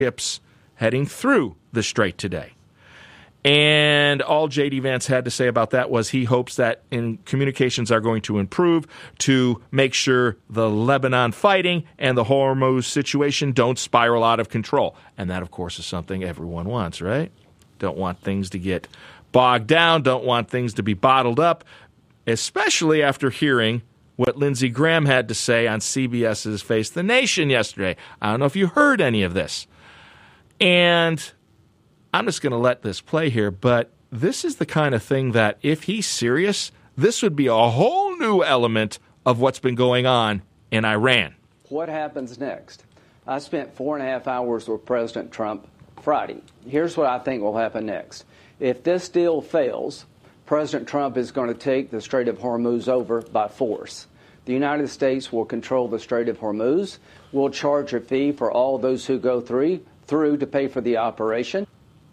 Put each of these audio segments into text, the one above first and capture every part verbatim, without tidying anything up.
ships heading through the Strait today. And all J D. Vance had to say about that was he hopes that in communications are going to improve to make sure the Lebanon fighting and the Hormuz situation don't spiral out of control. And that, of course, is something everyone wants, right? Don't want things to get bogged down, don't want things to be bottled up, especially after hearing what Lindsey Graham had to say on CBS's Face the Nation yesterday. I don't know if you heard any of this. And I'm just going to let this play here, but this is the kind of thing that if he's serious, this would be a whole new element of what's been going on in Iran. What happens next? I spent four and a half hours with President Trump Friday. Here's what I think will happen next. If this deal fails, President Trump is going to take the Strait of Hormuz over by force. The United States will control the Strait of Hormuz. We'll charge a fee for all those who go through, through to pay for the operation.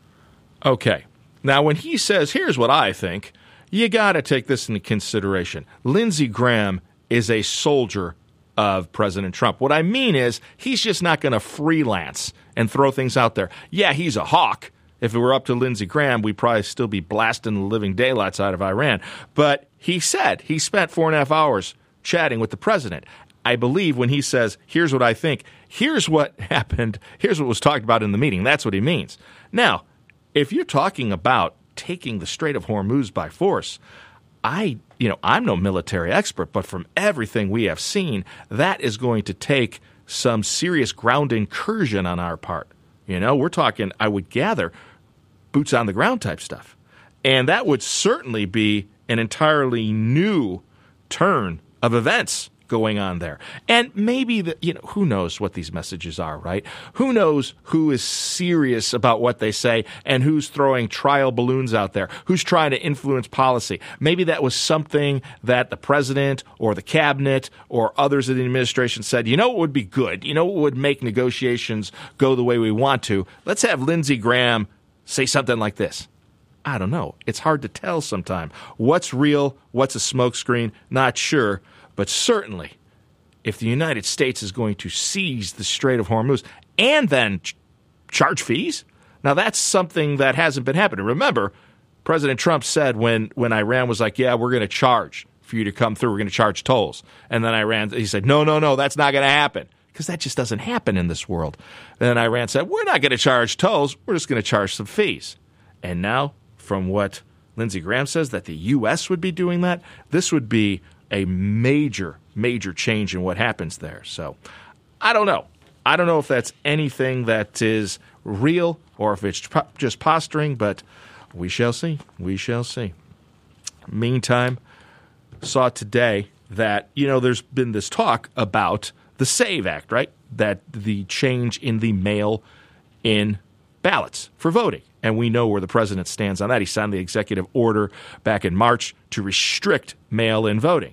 Okay. Now, when he says, here's what I think, you got to take this into consideration. Lindsey Graham is a soldier of President Trump. What I mean is he's just not going to freelance and throw things out there. Yeah, he's a hawk. If it were up to Lindsey Graham, we'd probably still be blasting the living daylights out of Iran. But he said he spent four and a half hours chatting with the president. I believe when he says, here's what I think, here's what happened, here's what was talked about in the meeting. That's what he means. Now, if you're talking about taking the Strait of Hormuz by force, I, you know, I'm no military expert, but from everything we have seen, that is going to take some serious ground incursion on our part. You know, we're talking, I would gather, boots on the ground type stuff. And that would certainly be an entirely new turn of events going on there. And maybe, the, you know, who knows what these messages are, right? Who knows who is serious about what they say and who's throwing trial balloons out there, who's trying to influence policy. Maybe that was something that the president or the cabinet or others in the administration said, you know what would be good? You know what would make negotiations go the way we want to? Let's have Lindsey Graham say something like this. I don't know. It's hard to tell sometimes. What's real? What's a smokescreen? Not sure. But certainly, if the United States is going to seize the Strait of Hormuz and then ch- charge fees, now that's something that hasn't been happening. Remember, President Trump said when, when Iran was like, yeah, we're going to charge for you to come through, we're going to charge tolls. And then Iran, he said, no, no, no, that's not going to happen, because that just doesn't happen in this world. And then Iran said, we're not going to charge tolls, we're just going to charge some fees. And now, from what Lindsey Graham says, that the U S would be doing that, this would be a major, major change in what happens there. So I don't know. I don't know if that's anything that is real or if it's just posturing, but we shall see. We shall see. Meantime, saw today that, you know, there's been this talk about the SAVE Act, right? That the change in the mail-in ballots for voting. And we know where the president stands on that. He signed the executive order back in March to restrict mail-in voting.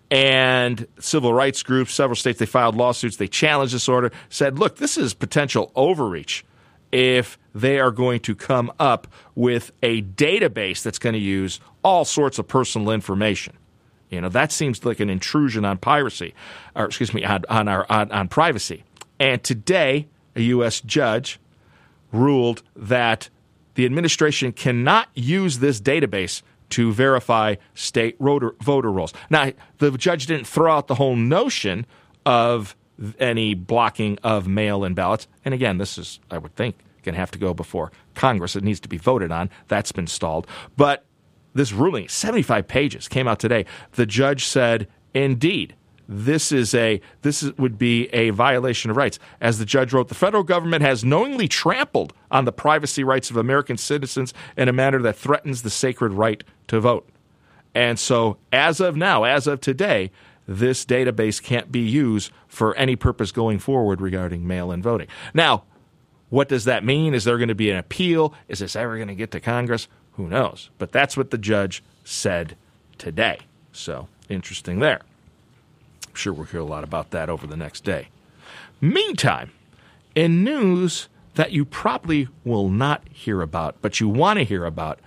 And civil rights groups, several states, they filed lawsuits. They challenged this order, said, look, this is potential overreach if they are going to come up with a database that's going to use all sorts of personal information. You know, that seems like an intrusion on piracy, or excuse me, on, on, our, on, on privacy. And today, a U S judge ruled that the administration cannot use this database to verify state voter, voter rolls. Now, the judge didn't throw out the whole notion of any blocking of mail-in ballots. And again, this is, I would think, going to have to go before Congress. It needs to be voted on. That's been stalled. But this ruling, seventy-five pages, came out today. The judge said, indeed, This is a this is, would be a violation of rights. As the judge wrote, the federal government has knowingly trampled on the privacy rights of American citizens in a manner that threatens the sacred right to vote. And so as of now, as of today, this database can't be used for any purpose going forward regarding mail-in voting. Now, what does that mean? Is there going to be an appeal? Is this ever going to get to Congress? Who knows? But that's what the judge said today. So interesting there. I'm sure we'll hear a lot about that over the next day. Meantime, in news that you probably will not hear about, but you want to hear about,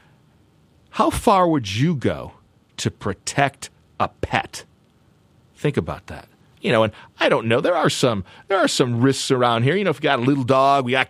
how far would you go to protect a pet? Think about that. You know, and I don't know. There are some there are some risks around here. You know, if you got a little dog, we got